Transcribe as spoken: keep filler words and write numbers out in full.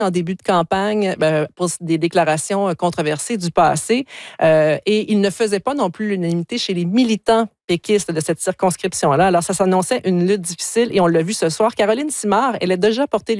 en début de campagne euh, pour des déclarations controversées du passé. Euh, et il ne faisait pas non plus l'unanimité chez les militants péquistes de cette circonscription-là. Alors, ça s'annonçait une lutte difficile et on l'a vu ce soir. Caroline Simard, elle a déjà porté